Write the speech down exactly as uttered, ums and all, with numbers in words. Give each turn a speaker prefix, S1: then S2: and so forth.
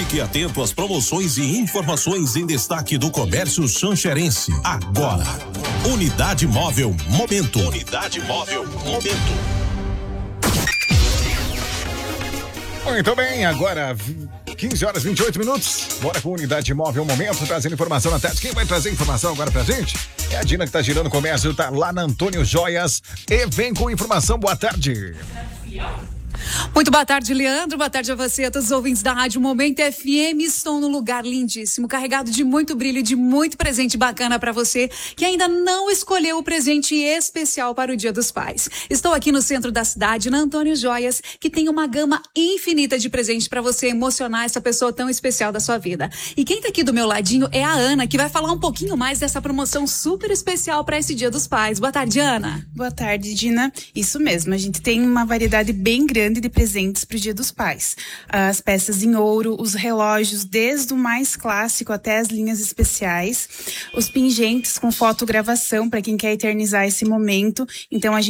S1: Fique atento às promoções e informações em destaque do comércio xanxerense. Agora, Unidade Móvel Momento. Unidade Móvel Momento.
S2: Muito bem, agora quinze horas e vinte e oito minutos. Bora com Unidade Móvel Momento, trazendo informação na tarde. Quem vai trazer informação agora pra gente? É a Dina, que tá girando o comércio, tá lá na Antônio Joias e vem com informação. Boa tarde.
S3: Muito boa tarde, Leandro. Boa tarde a você, a todos os ouvintes da Rádio Momento F M. Estou num lugar lindíssimo, carregado de muito brilho e de muito presente bacana para você que ainda não escolheu o presente especial para o Dia dos Pais. Estou aqui no centro da cidade, na Antônio Joias, que tem uma gama infinita de presentes para você emocionar essa pessoa tão especial da sua vida. E quem tá aqui do meu ladinho é a Ana, que vai falar um pouquinho mais dessa promoção super especial para esse Dia dos Pais. Boa tarde, Ana.
S4: Boa tarde, Dina. Isso mesmo, a gente tem uma variedade bem grande de presentes para o Dia dos Pais. As peças em ouro, os relógios, desde o mais clássico até as linhas especiais, os pingentes com fotogravação para quem quer eternizar esse momento. Então a gente